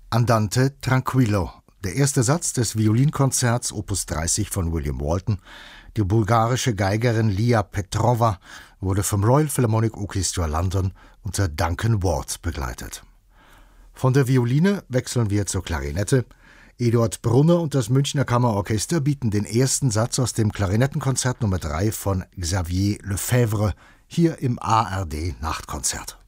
Andante tranquillo, der erste Satz des Violinkonzerts Opus 30 von William Walton. Die bulgarische Geigerin Lia Petrova wurde vom Royal Philharmonic Orchestra London unter Duncan Ward begleitet. Von der Violine wechseln wir zur Klarinette. Eduard Brunner und das Münchner Kammerorchester bieten den ersten Satz aus dem Klarinettenkonzert Nummer 3 von Xavier Lefebvre hier im ARD Nachtkonzert.